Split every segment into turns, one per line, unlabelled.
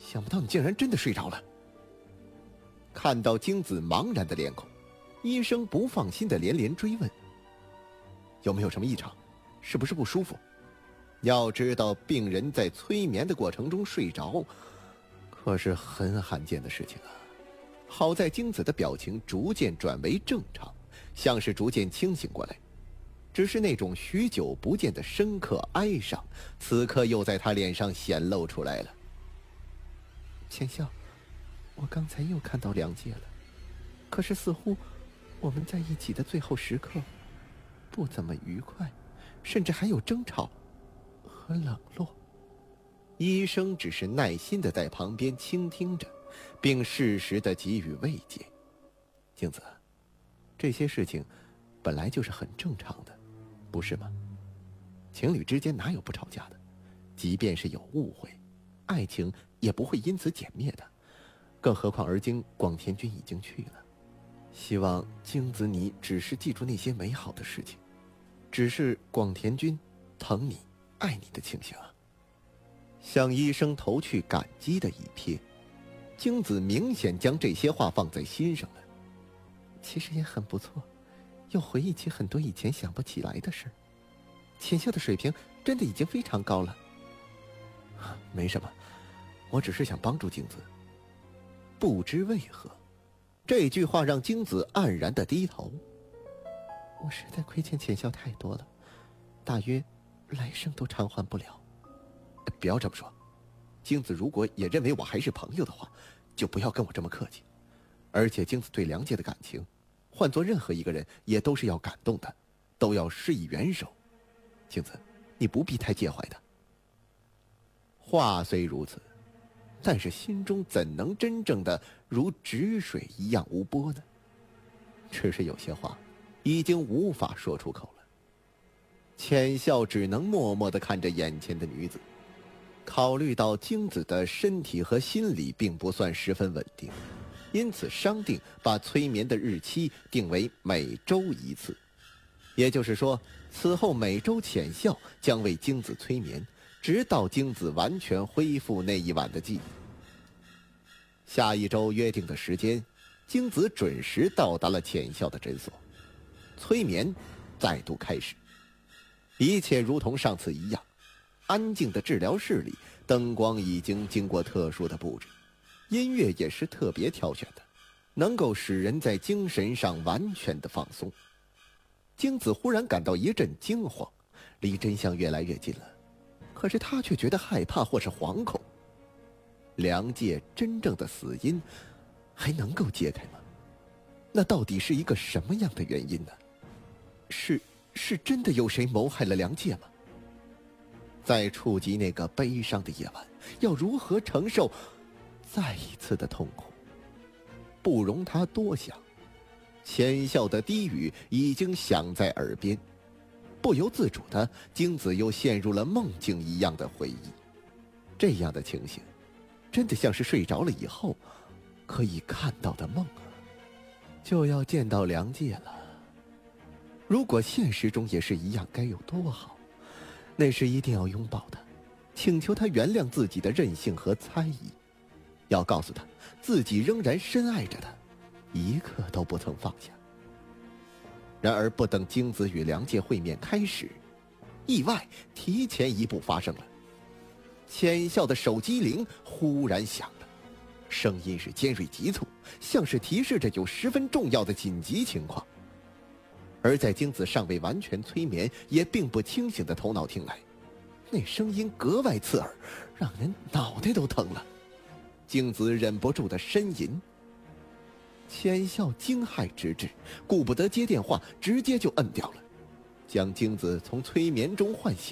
想不到你竟然真的睡着了。看到京子茫然的脸孔，医生不放心的连连追问：有没有什么异常？是不是不舒服？要知道病人在催眠的过程中睡着可是很罕见的事情啊。好在京子的表情逐渐转为正常，像是逐渐清醒过来，只是那种许久不见的深刻哀伤此刻又在他脸上显露出来了。
浅笑，我刚才又看到梁界了，可是似乎我们在一起的最后时刻不怎么愉快，甚至还有争吵和冷落。
医生只是耐心地在旁边倾听着，并适时地给予慰藉。镜子，这些事情本来就是很正常的，不是吗？情侣之间哪有不吵架的？即便是有误会，爱情也不会因此减灭的。更何况而今广田君已经去了，希望京子你只是记住那些美好的事情，只是广田君疼你爱你的情形啊。向医生投去感激的一瞥，京子明显将这些话放在心上了。
其实也很不错，又回忆起很多以前想不起来的事儿。浅笑的水平真的已经非常高了。
没什么，我只是想帮助京子。不知为何，这句话让京子黯然地低头。
我实在亏欠浅笑太多了，大约来生都偿还不了。
不要这么说，京子如果也认为我还是朋友的话，就不要跟我这么客气。而且京子对梁界的感情，换做任何一个人也都是要感动的，都要施以援手。京子，你不必太介怀的。话虽如此，但是心中怎能真正的如止水一样无波呢？只是有些话已经无法说出口了。浅笑只能默默地看着眼前的女子，考虑到京子的身体和心理并不算十分稳定，因此商定把催眠的日期定为每周一次。也就是说，此后每周浅笑将为京子催眠，直到京子完全恢复那一晚的记忆。下一周约定的时间，京子准时到达了浅笑的诊所，催眠再度开始。一切如同上次一样，安静的治疗室里，灯光已经经过特殊的布置，音乐也是特别挑选的，能够使人在精神上完全的放松。京子忽然感到一阵惊慌，离真相越来越近了，可是他却觉得害怕或是惶恐。梁界真正的死因还能够揭开吗？那到底是一个什么样的原因呢？是真的有谁谋害了梁界吗？再触及那个悲伤的夜晚，要如何承受再一次的痛苦？不容他多想，浅笑的低语已经响在耳边，不由自主的，京子又陷入了梦境一样的回忆。这样的情形，真的像是睡着了以后可以看到的梦啊！就要见到梁界了，如果现实中也是一样，该有多好！那时一定要拥抱他，请求他原谅自己的任性和猜疑，要告诉他自己仍然深爱着他，一刻都不曾放下。然而不等京子与梁界会面开始，意外提前一步发生了。浅笑的手机铃忽然响了，声音是尖锐急促，像是提示着有十分重要的紧急情况。而在京子尚未完全催眠也并不清醒的头脑听来，那声音格外刺耳，让人脑袋都疼了。京子忍不住的呻吟。浅笑惊骇之至，顾不得接电话，直接就摁掉了，将京子从催眠中唤醒。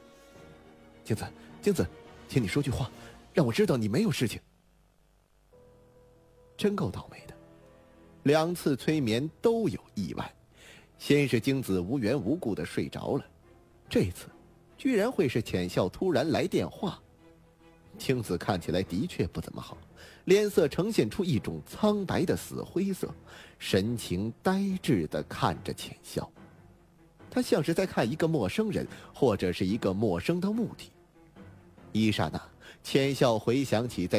京子，请你说句话，让我知道你没有事情。真够倒霉的，2次催眠都有意外。先是京子无缘无故的睡着了，这次居然会是浅笑突然来电话。京子看起来的确不怎么好，脸色呈现出一种苍白的死灰色，神情呆滞地看着浅笑。他像是在看一个陌生人，或者是一个陌生的物体。一刹那，浅笑回想起在